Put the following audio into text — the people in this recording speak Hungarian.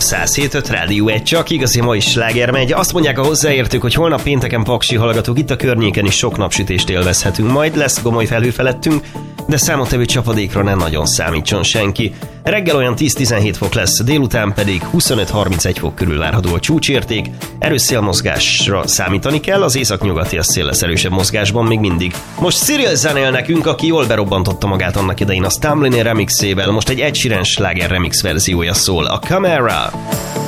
107.5 Rádió 1, csak igazi ma is sláger megy. Azt mondják a hozzáértők, hogy holnap pénteken paksi hallgatók, itt a környéken is sok napsütést élvezhetünk. Majd lesz gomoly felhő felettünk, de számottevő csapadékra nem nagyon számítson senki. Reggel olyan 10-17 fok lesz, délután pedig 25-31 fok körül várható a csúcsérték. Erős szélmozgásra számítani kell, az északnyugati szél lesz erősebb mozgásban még mindig. Most Cyril zenél nekünk, aki jól berobbantotta magát annak idején a Stumbling remixével, most egy Ed Sheeran sláger remix verziója szól, a Camera.